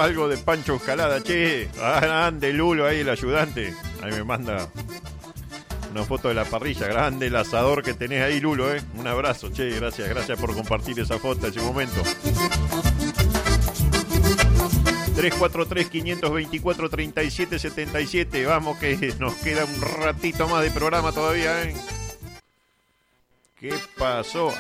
algo de Pancho Escalada, che. Grande Lulo ahí, el ayudante. Ahí me manda una foto de la parrilla, grande el asador que tenés ahí, Lulo, Un abrazo, che, gracias por compartir esa foto, ese momento. 343-524-3777. Vamos que nos queda un ratito más de programa todavía, ¿Qué pasó?